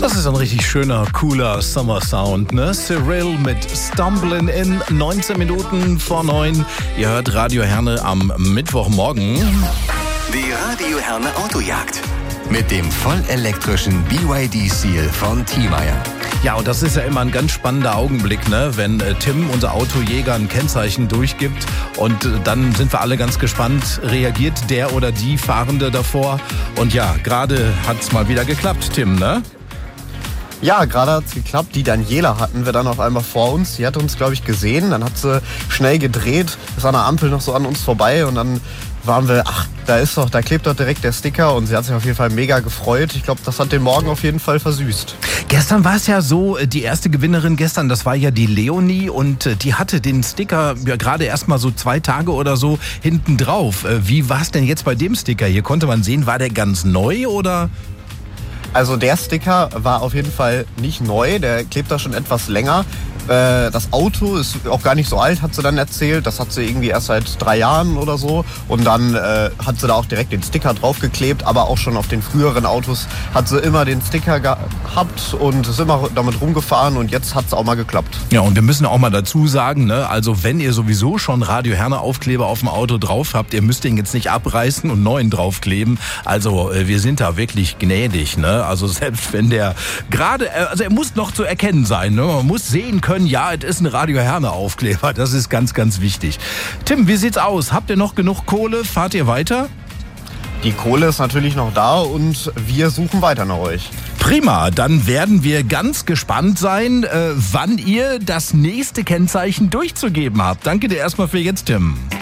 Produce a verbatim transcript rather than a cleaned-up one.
Das ist ein richtig schöner, cooler Summer-Sound, ne? Cyril mit Stumbling in neunzehn Minuten vor neun. Ihr hört Radio Herne am Mittwochmorgen. Die Radio Herne Autojagd mit dem vollelektrischen B Y D Seal von Thiemeyer. Ja, und das ist ja immer ein ganz spannender Augenblick, ne? Wenn äh, Tim, unser Autojäger, ein Kennzeichen durchgibt und äh, dann sind wir alle ganz gespannt, reagiert der oder die Fahrende davor? Und ja, gerade hat's mal wieder geklappt, Tim, ne? Ja, gerade hat's geklappt. Die Daniela hatten wir dann auf einmal vor uns. Die hat uns, glaube ich, gesehen. Dann hat sie schnell gedreht, ist an der Ampel noch so an uns vorbei und dann waren wir, ach, da ist doch, da klebt doch direkt der Sticker und sie hat sich auf jeden Fall mega gefreut. Ich glaube, das hat den Morgen auf jeden Fall versüßt. Gestern war es ja so, die erste Gewinnerin gestern, das war ja die Leonie und die hatte den Sticker ja gerade erst mal so zwei Tage oder so hinten drauf. Wie war es denn jetzt bei dem Sticker? Hier konnte man sehen, war der ganz neu oder? Also der Sticker war auf jeden Fall nicht neu, der klebt da schon etwas länger. Das Auto ist auch gar nicht so alt, hat sie dann erzählt. Das hat sie irgendwie erst seit drei Jahren oder so. Und dann äh, hat sie da auch direkt den Sticker draufgeklebt. Aber auch schon auf den früheren Autos hat sie immer den Sticker gehabt und ist immer damit rumgefahren. Und jetzt hat es auch mal geklappt. Ja, und wir müssen auch mal dazu sagen, ne, also wenn ihr sowieso schon Radio Herne Aufkleber auf dem Auto drauf habt, ihr müsst den jetzt nicht abreißen und neuen draufkleben. Also äh, wir sind da wirklich gnädig, ne? Also selbst wenn der gerade, äh, also er muss noch zu erkennen sein, ne? Man muss sehen können, ja, es ist ein Radio Herne Aufkleber. Das ist ganz, ganz wichtig. Tim, wie sieht's aus? Habt ihr noch genug Kohle? Fahrt ihr weiter? Die Kohle ist natürlich noch da und wir suchen weiter nach euch. Prima, dann werden wir ganz gespannt sein, äh, wann ihr das nächste Kennzeichen durchzugeben habt. Danke dir erstmal für jetzt, Tim.